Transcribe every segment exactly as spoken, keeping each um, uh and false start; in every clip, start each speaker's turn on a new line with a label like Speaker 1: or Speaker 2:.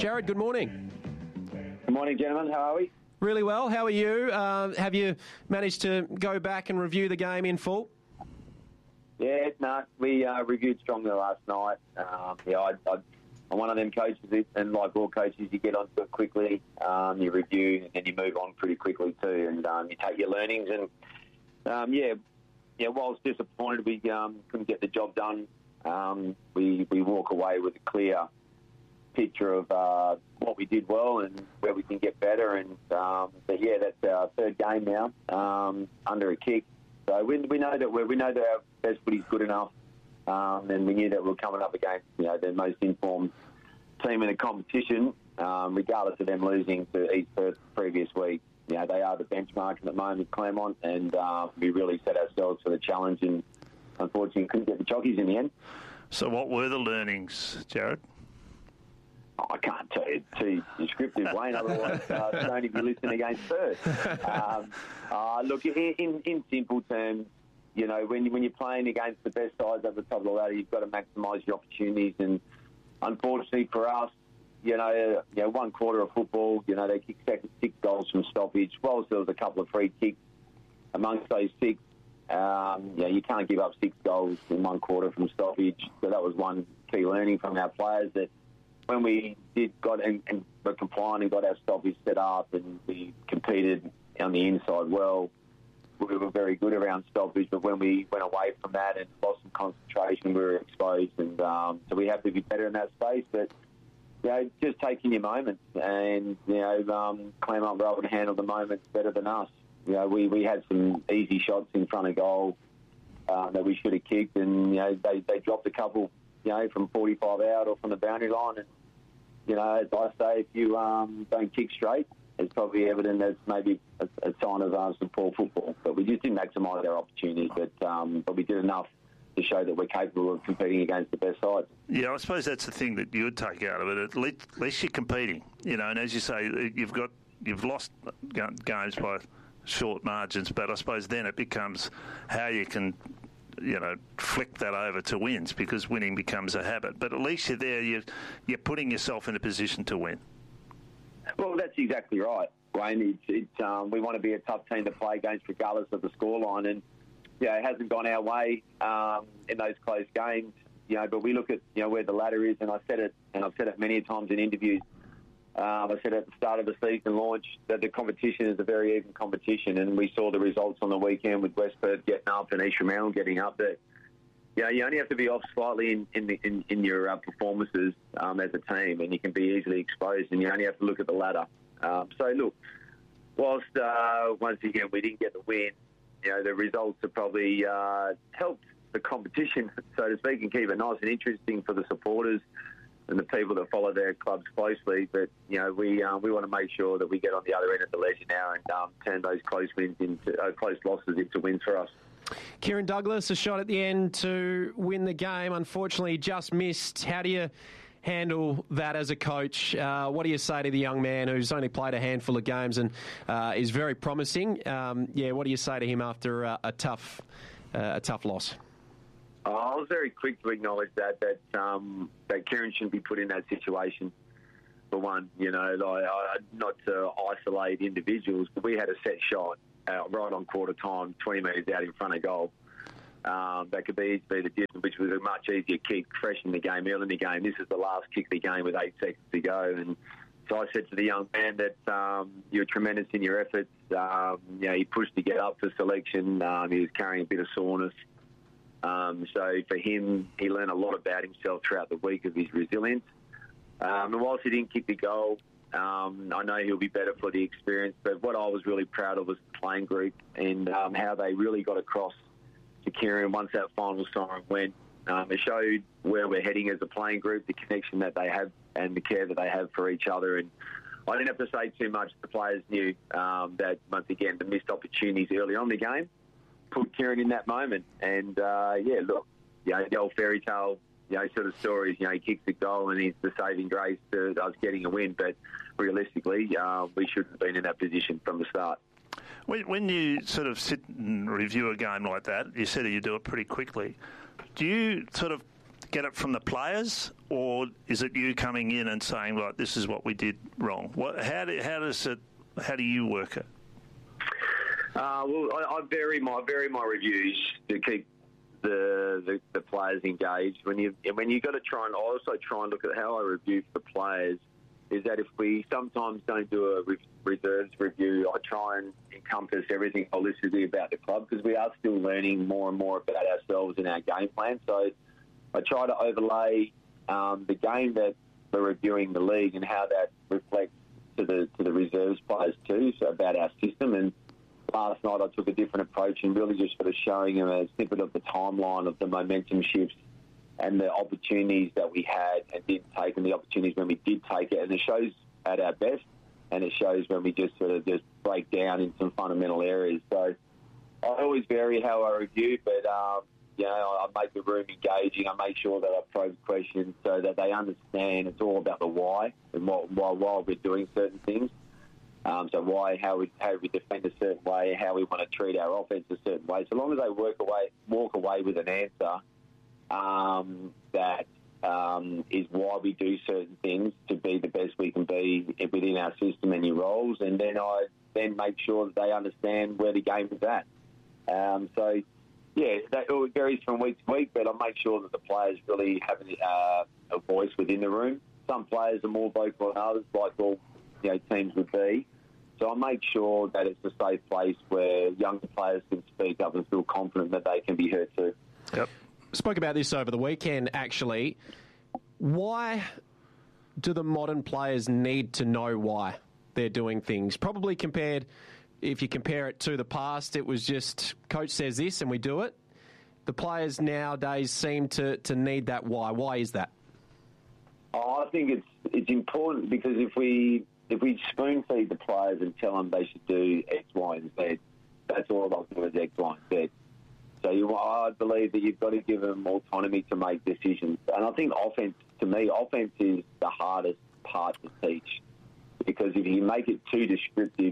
Speaker 1: Jared, good morning.
Speaker 2: Good morning, gentlemen. How are we?
Speaker 1: Really well. How are you? Uh, have you managed to go back and review the game in full?
Speaker 2: Yeah, no, we uh, reviewed strongly last night. Um, yeah, I, I, I'm one of them coaches, and like all coaches, you get onto it quickly, um, you review, and then you move on pretty quickly too, and um, you take your learnings. And um, yeah, yeah. Whilst disappointed we um, couldn't get the job done, um, we we walk away with a clear picture of uh, what we did well and where we can get better. And um, but yeah, that's our third game now um, under a kick. So we, we know that we're, we know that our best footy's good enough, um, and we knew that we we're coming up against you know the most informed team in the competition, um, regardless of them losing to East Perth the previous week. You know they are the benchmark at the moment, Claremont, and uh, we really set ourselves for the challenge, and unfortunately couldn't get the chockies in the end.
Speaker 3: So what were the learnings, Jared?
Speaker 2: Oh, I can't tell you too descriptive, Wayne, otherwise uh, don't if you listen against Perth. Um, uh, look, in, in, in simple terms, you know, when, when you're playing against the best sides at the top of the ladder, you've got to maximise your opportunities. And unfortunately for us, you know, uh, you know, one quarter of football, you know, they kicked second, six goals from stoppage. Whilst there was a couple of free kicks amongst those six, um, you know, you can't give up six goals in one quarter from stoppage. So that was one key learning from our players, that when we did got and, and were compliant and got our stoppage set up and we competed on the inside well, we were very good around stoppage. But when we went away from that and lost some concentration, we were exposed. And um, so we have to be better in that space. But, you know, just taking your moments. And, you know, um, Claremont were able to handle the moments better than us. You know, we, we had some easy shots in front of goal uh, that we should have kicked. And, you know, they, they dropped a couple, you know, from forty-five out or from the boundary line. And, you know, as I say, if you um, don't kick straight, it's probably evident that's maybe a, a sign of uh, some poor football. But we just didn't maximise our opportunities. But um, but we did enough to show that we're capable of competing against the best sides.
Speaker 3: Yeah, I suppose that's the thing that you would take out of it. At least, at least you're competing, you know. And as you say, you've got you've lost games by short margins. But I suppose then it becomes how you can, you know, flick that over to wins, because winning becomes a habit. But at least you're there, you're, you're putting yourself in a position to win.
Speaker 2: Well, that's exactly right, Wayne. It's, it's, um, we want to be a tough team to play against regardless of the scoreline. And, you know, it hasn't gone our way um, in those close games, you know, but we look at, you know, where the ladder is, and I said it, and I've said it many times in interviews. Um, I said at the start of the season launch that the competition is a very even competition, and we saw the results on the weekend with West Perth getting up and East Fremantle getting up. That you know, you only have to be off slightly in in, the, in, in your uh, performances um, as a team, and you can be easily exposed. And you only have to look at the ladder. Um, so look, whilst uh, once again we didn't get the win, you know, the results have probably uh, helped the competition, so to speak, and keep it nice and interesting for the supporters and the people that follow their clubs closely. But, you know, we um, we want to make sure that we get on the other end of the ledger now and um, turn those close wins into uh, close losses into wins for us.
Speaker 1: Kieran Douglas, a shot at the end to win the game. Unfortunately, just missed. How do you handle that as a coach? Uh, what do you say to the young man who's only played a handful of games and uh, is very promising? Um, yeah, what do you say to him after uh, a tough uh, a tough loss?
Speaker 2: Oh, I was very quick to acknowledge that that um, that Kieran shouldn't be put in that situation. For one, you know, like, I, not to isolate individuals, but we had a set shot uh, right on quarter time, twenty metres out in front of goal. Um, that could be, be the distance, which was a much easier kick, fresh in the game, early in the game. This is the last kick of the game with eight seconds to go. And so I said to the young man that um, you were tremendous in your efforts. Um, you know, he pushed to get up for selection. Um, he was carrying a bit of soreness. Um, so for him, he learned a lot about himself throughout the week of his resilience. Um, and whilst he didn't kick the goal, um, I know he'll be better for the experience. But what I was really proud of was the playing group and um, how they really got across to Kieran once that final siren went. Um, it showed where we're heading as a playing group, the connection that they have and the care that they have for each other. And I didn't have to say too much. The players knew um, that, once again, the missed opportunities early on in the game put Kieran in that moment. And, uh, yeah, look, you know, the old fairy tale, you know, sort of stories, you know, he kicks the goal and he's the saving grace to us getting a win. But realistically, uh, we shouldn't have been in that position from the start.
Speaker 3: When, when you sort of sit and review a game like that, you said you do it pretty quickly. Do you sort of get it from the players, or is it you coming in and saying, "Right, this is what we did wrong"? What, how do, how does it? How do you work it?
Speaker 2: Uh, well, I, I vary my vary my reviews to keep the, the the players engaged. When you when you got to try and I also try and look at how I review for the players. Is that if we sometimes don't do a re- reserves review, I try and encompass everything holistically about the club, because we are still learning more and more about ourselves and our game plan. So I try to overlay um, the game that we're reviewing the league and how that reflects to the to the reserves players too, so about our system. And last night I took a different approach and really just sort of showing them a snippet of the timeline of the momentum shifts and the opportunities that we had and didn't take, and the opportunities when we did take it. And it shows at our best, and it shows when we just sort of just break down in some fundamental areas. So I always vary how I review, but, um, you know, I make the room engaging. I make sure that I probe questions so that they understand it's all about the why and what, why, why we're doing certain things. Um, so why, how we how we defend a certain way, how we want to treat our offense a certain way. So long as they work away, walk away with an answer Um, that um, is why we do certain things to be the best we can be within our system and your roles, and then I then make sure that they understand where the game is at. Um, so, yeah, that, it varies from week to week, but I make sure that the players really have uh, a voice within the room. Some players are more vocal than others, like all you know teams would be. So I make sure that it's a safe place where young players can speak up and feel confident that they can be heard too.
Speaker 3: Yep.
Speaker 1: Spoke about this over the weekend, actually. Why do the modern players need to know why they're doing things? Probably compared, if you compare it to the past, it was just, coach says this and we do it. The players nowadays seem to, to need that why. Why is that?
Speaker 2: Oh, I think it's it's important, because if we if we spoon feed the players and tell them they should do X, Y, and Z, that's all they'll do is X, Y, and Z. So you, I believe that you've got to give them autonomy to make decisions. And I think offense, to me, offense is the hardest part to teach, because if you make it too descriptive,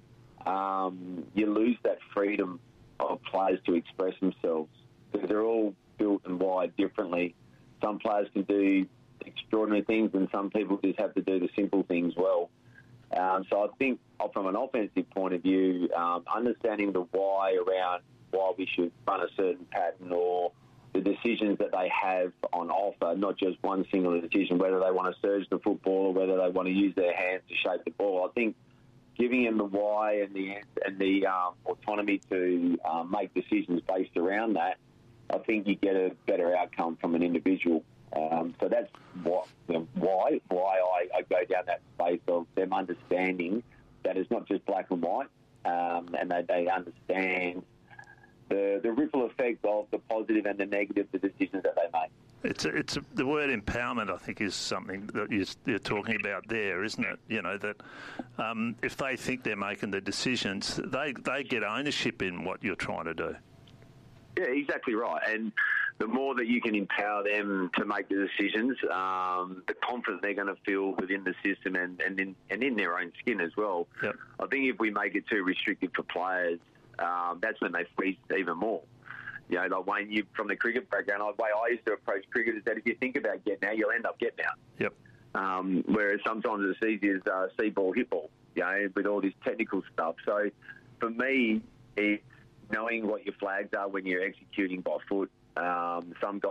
Speaker 2: um, you lose that freedom of players to express themselves, because they're all built and wired differently. Some players can do extraordinary things, and some people just have to do the simple things well. Um, so I think from an offensive point of view, um, understanding the why around why we should run a certain pattern, or the decisions that they have on offer, not just one single decision, whether they want to surge the football or whether they want to use their hands to shape the ball. I think giving them the why and the and the um, autonomy to um, make decisions based around that, I think you get a better outcome from an individual. Um, so that's what you know, why why I, I go down that space of them understanding that it's not just black and white, um, and that they understand the the ripple effect of the positive and the negative, the decisions that they make.
Speaker 3: It's a, it's a, the word empowerment, I think, is something that you're, you're talking about there, isn't it? You know, that um, if they think they're making the decisions, they they get ownership in what you're trying to do.
Speaker 2: Yeah, exactly right. And the more that you can empower them to make the decisions, um, the confidence they're going to feel within the system and, and, in, and in their own skin as well.
Speaker 3: Yep.
Speaker 2: I think if we make it too restrictive for players, um, that's when they freeze even more. You know, like Wayne, you from the cricket background, the way I used to approach cricket is that if you think about getting out, you'll end up getting out.
Speaker 3: Yep.
Speaker 2: Um, whereas sometimes it's easy as uh, see ball, hit ball, you know, with all this technical stuff. So for me, it's knowing what your flags are when you're executing by foot. Um, some guys